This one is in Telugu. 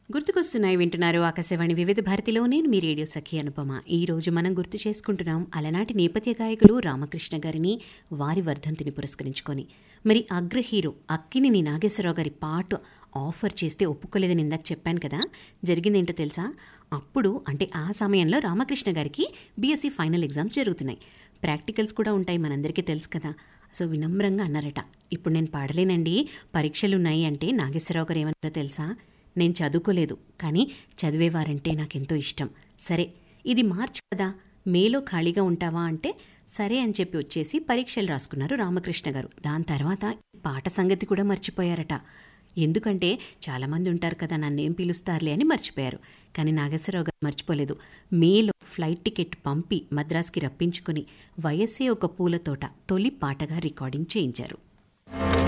గుర్తుకొస్తున్నాయి వింటున్నారు ఆకాశవాణి వివిధ భారతిలో. నేను మీ రేడియో సఖి అనుపమ. ఈ రోజు మనం గుర్తు చేసుకుంటున్నాం అలనాటి నేపథ్య గాయకులు రామకృష్ణ గారిని, వారి వర్ధంతిని పురస్కరించుకొని. మరి అగ్ర హీరో అక్కినేని నాగేశ్వరరావు గారి పాట ఆఫర్ చేస్తే ఒప్పుకోలేదని ఇందాక చెప్పాను కదా, జరిగిందేంటో తెలుసా? అప్పుడు అంటే ఆ సమయంలో రామకృష్ణ గారికి బీఎస్సీ ఫైనల్ ఎగ్జామ్స్ జరుగుతున్నాయి. ప్రాక్టికల్స్ కూడా ఉంటాయి, మనందరికీ తెలుసు కదా. సో వినమ్రంగా అన్నారట, ఇప్పుడు నేను పాడలేనండి, పరీక్షలున్నాయి. అంటే నాగేశ్వరరావు గారు ఏమన్నారో తెలుసా? నేను చదువుకోలేదు, కానీ చదివేవారంటే నాకెంతో ఇష్టం. సరే, ఇది మార్చ్ కదా, మేలో ఖాళీగా ఉంటావా అంటే సరే అని చెప్పి వచ్చేసి పరీక్షలు రాసుకున్నారు రామకృష్ణ గారు. దాని తర్వాత పాట సంగతి కూడా మర్చిపోయారట. ఎందుకంటే చాలామంది ఉంటారు కదా, నన్నేం పిలుస్తారులే అని మర్చిపోయారు. కానీ నాగేశ్వరరావు గారు మర్చిపోలేదు. మేలో ఫ్లైట్ టికెట్ పంపి మద్రాస్కి రప్పించుకుని వయస్సే ఒక పూల తోట తొలి పాటగా రికార్డింగ్ చేయించారు.